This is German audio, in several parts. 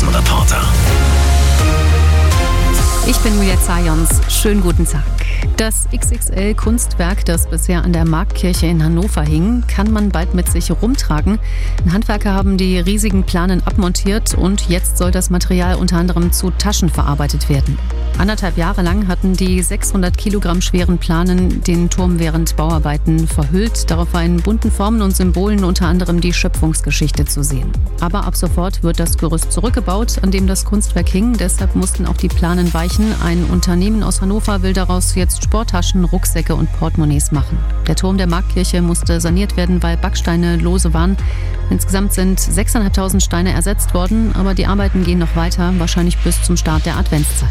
Straßenreporter. Ich bin Julia Zajons. Schönen guten Tag. Das XXL-Kunstwerk, das bisher an der Marktkirche in Hannover hing, kann man bald mit sich rumtragen. Handwerker haben die riesigen Planen abmontiert und jetzt soll das Material unter anderem zu Taschen verarbeitet werden. 1,5 Jahre lang hatten die 600 Kilogramm schweren Planen den Turm während Bauarbeiten verhüllt. Darauf war in bunten Formen und Symbolen unter anderem die Schöpfungsgeschichte zu sehen. Aber ab sofort wird das Gerüst zurückgebaut, an dem das Kunstwerk hing. Deshalb mussten auch die Planen weichen. Ein Unternehmen aus Hannover will daraus jetzt Sporttaschen, Rucksäcke und Portemonnaies machen. Der Turm der Marktkirche musste saniert werden, weil Backsteine lose waren. Insgesamt sind 6.500 Steine ersetzt worden, aber die Arbeiten gehen noch weiter, wahrscheinlich bis zum Start der Adventszeit.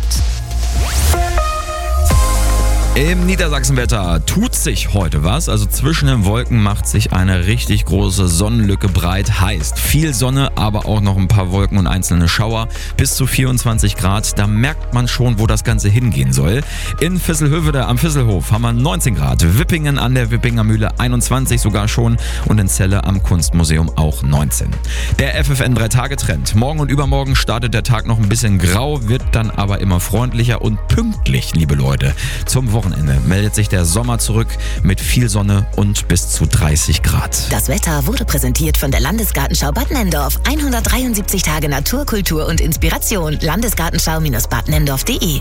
Im Niedersachsenwetter tut sich heute was. Also zwischen den Wolken macht sich eine richtig große Sonnenlücke breit. Heißt viel Sonne, aber auch noch ein paar Wolken und einzelne Schauer. Bis zu 24 Grad. Da merkt man schon, wo das Ganze hingehen soll. In Visselhövede am Visselhof haben wir 19 Grad. Wippingen an der Wippinger Mühle 21 sogar schon. Und in Celle am Kunstmuseum auch 19. Der FFN 3-Tage-Trend. Morgen und übermorgen startet der Tag noch ein bisschen grau, wird dann aber immer freundlicher und pünktlich, liebe Leute. Zum Wochenende meldet sich der Sommer zurück mit viel Sonne und bis zu 30 Grad. Das Wetter wurde präsentiert von der Landesgartenschau Bad Nenndorf. 173 Tage Natur, Kultur und Inspiration. Landesgartenschau-badnenndorf.de.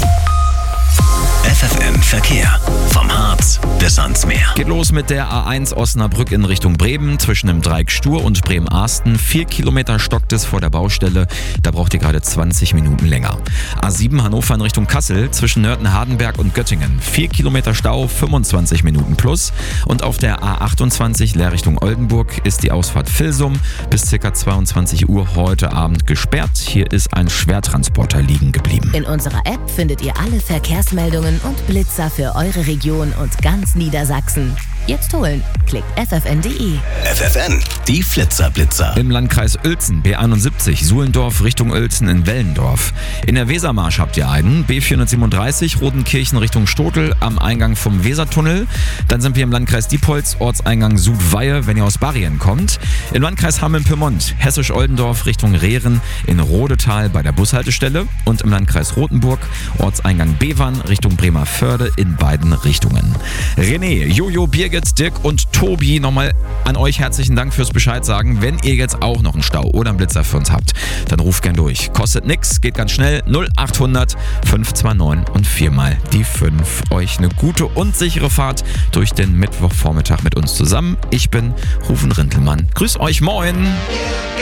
FFN Verkehr. Vom Harz bis ans Meer. Geht los mit der A1 Osnabrück in Richtung Bremen zwischen dem Dreieck Stur und Bremen-Arsten. 4 Kilometer stockt es vor der Baustelle. Da braucht ihr gerade 20 Minuten länger. A7 Hannover in Richtung Kassel zwischen Nörten-Hardenberg und Göttingen. 4 Kilometer Stau, 25 Minuten plus. Und auf der A28 Leer Richtung Oldenburg ist die Ausfahrt Vilsum bis ca. 22 Uhr heute Abend gesperrt. Hier ist ein Schwertransporter liegen geblieben. In unserer App findet ihr alle Verkehrsmeldungen und Blitzer für eure Region und ganz Niedersachsen. Jetzt holen. Klickt ffn.de. FFN, die Flitzer-Blitzer. Im Landkreis Uelzen, B71, Suhlendorf Richtung Uelzen in Wellendorf. In der Wesermarsch habt ihr einen, B437, Rodenkirchen Richtung Stotel am Eingang vom Wesertunnel. Dann sind wir im Landkreis Diepholz, Ortseingang Sudweihe, wenn ihr aus Barrien kommt. Im Landkreis Hameln-Pyrmont, Hessisch-Oldendorf Richtung Rehren in Rodetal bei der Bushaltestelle. Und im Landkreis Rothenburg, Ortseingang Bevern Richtung Bremervörde in beiden Richtungen. René, Jojo, Birgit, Dirk und Tobi, nochmal an euch herzlichen Dank fürs Bescheid sagen. Wenn ihr jetzt auch noch einen Stau oder einen Blitzer für uns habt, dann ruft gern durch. Kostet nix, geht ganz schnell. 0800 529 und 4 mal die 5. Euch eine gute und sichere Fahrt durch den Mittwochvormittag mit uns zusammen. Ich bin Rufen Rintelmann. Grüß euch, moin!